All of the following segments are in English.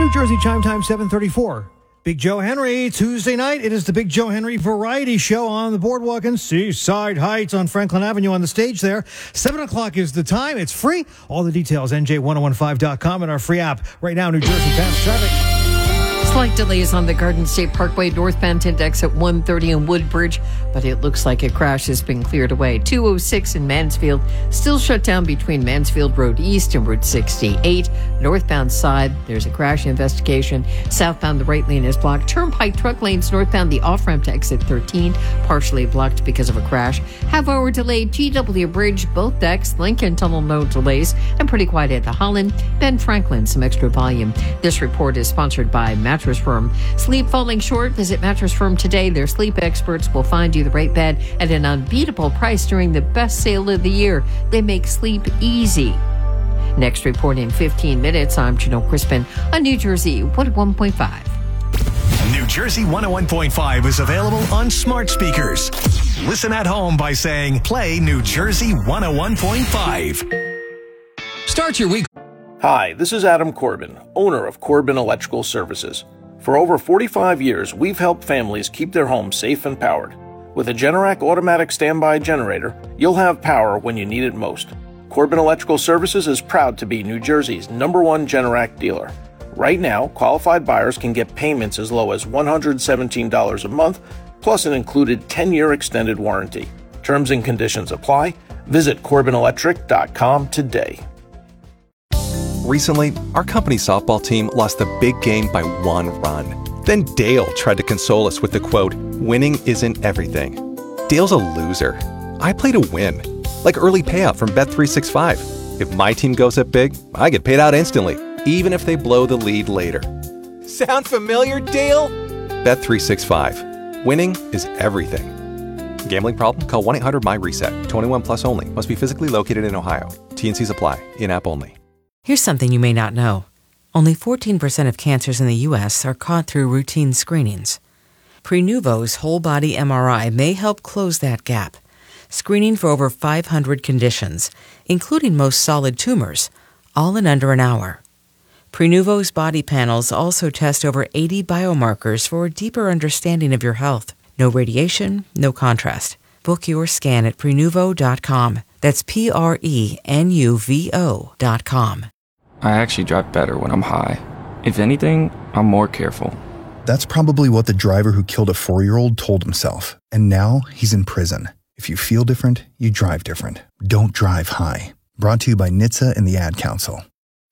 New Jersey Chime Time 7:34. Big Joe Henry, Tuesday night. It is the Big Joe Henry Variety Show on the boardwalk in Seaside Heights on Franklin Avenue on the stage there. 7 o'clock is the time. It's free. All the details, NJ1015.com and our free app. Right now, New Jersey fast traffic. Slight delays on the Garden State Parkway northbound to exit 130 in Woodbridge, but it looks like a crash has been cleared away. 206 in Mansfield, still shut down between Mansfield Road East and Route 68. Northbound side, there's a crash investigation. Southbound, the right lane is blocked. Turnpike truck lanes northbound, the off-ramp to exit 13, partially blocked because of a crash. Half-hour delayed GW Bridge, both decks. Lincoln Tunnel, no delays. And pretty quiet at the Holland. Ben Franklin, some extra volume. This report is sponsored by Mattress Firm. Sleep falling short? Visit Mattress Firm today. Their sleep experts will find you the right bed at an unbeatable price during the best sale of the year. They make sleep easy. Next report in 15 minutes. I'm Janelle Crispin on New Jersey 101.5. New Jersey 101.5 is available on smart speakers. Listen at home by saying, play New Jersey 101.5. Start your week. Hi, this is Adam Corbin, owner of Corbin Electrical Services. For over 45 years, we've helped families keep their homes safe and powered. With a Generac automatic standby generator, you'll have power when you need it most. Corbin Electrical Services is proud to be New Jersey's #1 Generac dealer. Right now, qualified buyers can get payments as low as $117 a month, plus an included 10-year extended warranty. Terms and conditions apply. Visit CorbinElectric.com today. Recently, our company's softball team lost the big game by 1 run. Then Dale tried to console us with the quote, "Winning isn't everything." Dale's a loser. I play to win. Like early payout from Bet365. If my team goes up big, I get paid out instantly, even if they blow the lead later. Sound familiar, Dale? Bet365. Winning is everything. Gambling problem? Call 1-800-MY-RESET. 21 plus only. Must be physically located in Ohio. T&Cs apply. In-app only. Here's something you may not know. Only 14% of cancers in the U.S. are caught through routine screenings. Prenuvo's whole-body MRI may help close that gap, screening for over 500 conditions, including most solid tumors, all in under an hour. Prenuvo's body panels also test over 80 biomarkers for a deeper understanding of your health. No radiation, no contrast. Book your scan at Prenuvo.com. That's Prenuvo.com. I actually drive better when I'm high. If anything, I'm more careful. That's probably what the driver who killed a 4-year-old told himself. And now he's in prison. If you feel different, you drive different. Don't drive high. Brought to you by NHTSA and the Ad Council.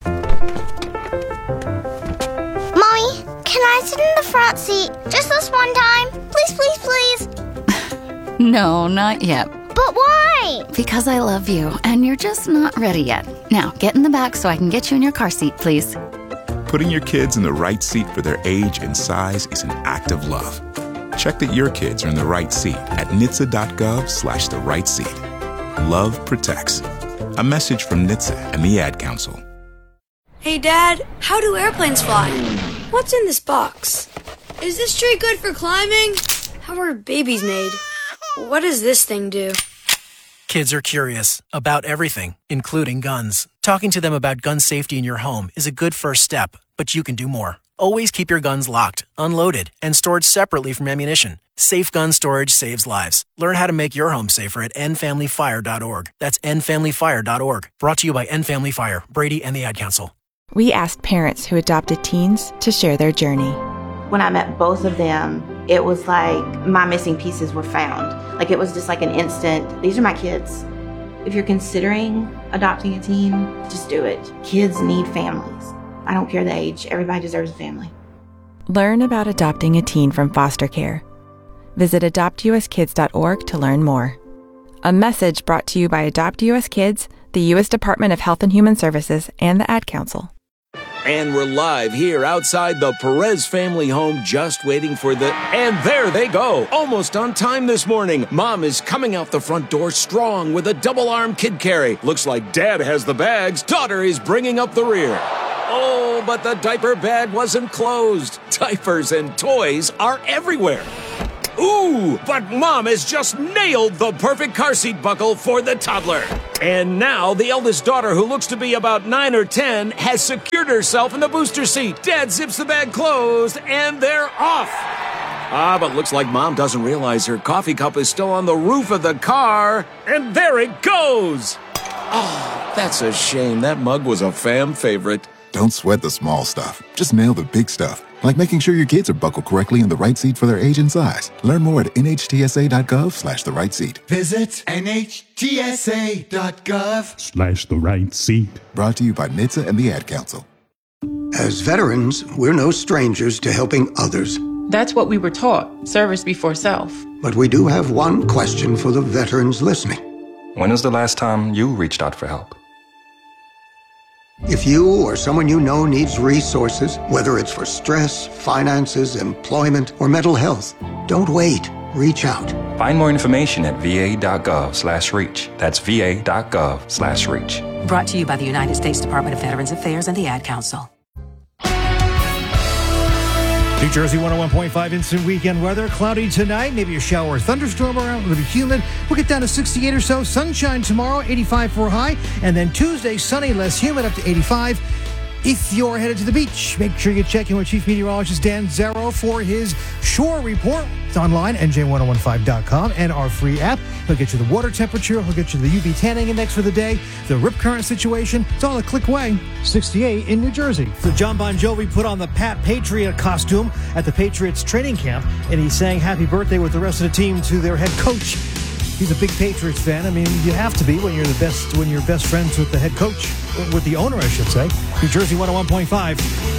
Mommy, can I sit in the front seat just this one time? Please, please, please. No, not yet. But why? Because I love you, and you're just not ready yet. Now, get in the back so I can get you in your car seat, please. Putting your kids in the right seat for their age and size is an act of love. Check that your kids are in the right seat at NHTSA.gov/the right seat. Love protects. A message from NHTSA and the Ad Council. Hey, Dad, how do airplanes fly? What's in this box? Is this tree good for climbing? How are babies made? What does this thing do? Kids are curious about everything, including guns. Talking to them about gun safety in your home is a good first step, but you can do more. Always keep your guns locked, unloaded, and stored separately from ammunition. Safe gun storage saves lives. Learn how to make your home safer at endfamilyfire.org. That's endfamilyfire.org. Brought to you by End Family Fire, Brady, and the Ad Council. We asked parents who adopted teens to share their journey. When I met both of them, it was like my missing pieces were found. Like it was just like an instant, these are my kids. If you're considering adopting a teen, just do it. Kids need families. I don't care the age, everybody deserves a family. Learn about adopting a teen from foster care. Visit adoptuskids.org to learn more. A message brought to you by Adopt US Kids, the U.S. Department of Health and Human Services, and the Ad Council. And we're live here outside the Perez family home, just waiting for the... And there they go! Almost on time this morning. Mom is coming out the front door strong with a double-arm kid carry. Looks like Dad has the bags. Daughter is bringing up the rear. Oh, but the diaper bag wasn't closed. Diapers and toys are everywhere. Ooh, but Mom has just nailed the perfect car seat buckle for the toddler. And now the eldest daughter, who looks to be about 9 or 10, has secured herself in the booster seat. Dad zips the bag closed, and they're off. But looks like Mom doesn't realize her coffee cup is still on the roof of the car. And there it goes. Oh, that's a shame. That mug was a fam favorite. Don't sweat the small stuff. Just nail the big stuff. Like making sure your kids are buckled correctly in the right seat for their age and size. Learn more at nhtsa.gov/the right seat. Visit nhtsa.gov/the right seat. Brought to you by NHTSA and the Ad Council. As veterans, we're no strangers to helping others. That's what we were taught, service before self. But we do have one question for the veterans listening. When was the last time you reached out for help? If you or someone you know needs resources, whether it's for stress, finances, employment, or mental health, don't wait. Reach out. Find more information at va.gov/reach. That's va.gov/reach. Brought to you by the United States Department of Veterans Affairs and the Ad Council. New Jersey 101.5 instant weekend weather. Cloudy tonight, maybe a shower or thunderstorm around. It'll be humid. We'll get down to 68 or so. Sunshine tomorrow, 85 for a high. And then Tuesday, sunny, less humid, up to 85. If you're headed to the beach, make sure you check in with Chief Meteorologist Dan Zero for his shore report. It's online, nj1015.com, and our free app. He'll get you the water temperature. He'll get you the UV tanning index for the day, the rip current situation. It's all a click away. 68 in New Jersey. So John Bon Jovi put on the Pat Patriot costume at the Patriots training camp, and he sang happy birthday with the rest of the team to their head coach. He's a big Patriots fan. I mean, you have to be when you're best friends with the head coach, with the owner, I should say. New Jersey 101.5.